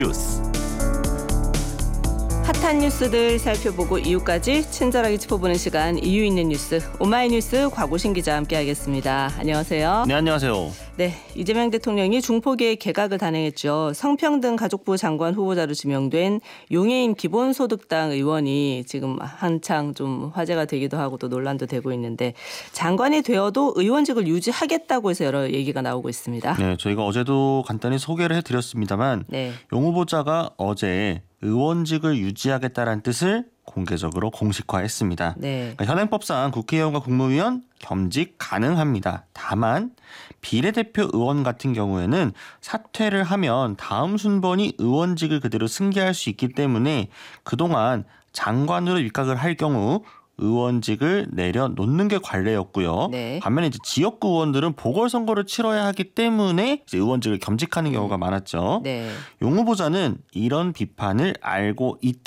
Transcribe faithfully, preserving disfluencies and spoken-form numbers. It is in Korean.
뉴스. 핫한 뉴스들 살펴보고 이유까지 친절하게 짚어보는 시간, 이유 있는 뉴스, 오마이뉴스 곽오신 기자와 함께하겠습니다. 안녕하세요. 네, 안녕하세요. 네, 이재명 대통령이 중폭의 개각을 단행했죠. 성평등 가족부 장관 후보자로 지명된 용해인 기본소득당 의원이 지금 한창 좀 화제가 되기도 하고 또 논란도 되고 있는데, 장관이 되어도 의원직을 유지하겠다고 해서 여러 얘기가 나오고 있습니다. 네, 저희가 어제도 간단히 소개를 해드렸습니다만 네. 용 후보자가 어제 의원직을 유지하겠다는 뜻을 공개적으로 공식화했습니다. 네. 그러니까 현행법상 국회의원과 국무위원 겸직 가능합니다. 다만 비례대표 의원 같은 경우에는 사퇴를 하면 다음 순번이 의원직을 그대로 승계할 수 있기 때문에 그동안 장관으로 입각을 할 경우 의원직을 내려놓는 게 관례였고요. 네. 반면에 이제 지역구 의원들은 보궐선거를 치러야 하기 때문에 이제 의원직을 겸직하는 경우가 많았죠. 네. 용 후보자는 이런 비판을 알고 있다.